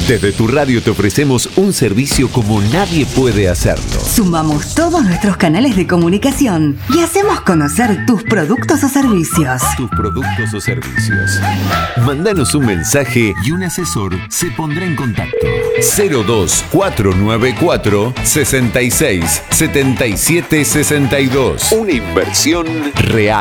Desde tu radio te ofrecemos un servicio como nadie puede hacerlo. Sumamos todos nuestros canales de comunicación y hacemos conocer tus productos o servicios. Tus productos o servicios. Mándanos un mensaje y un asesor se pondrá en contacto. 02494 66 77 62. Una inversión real.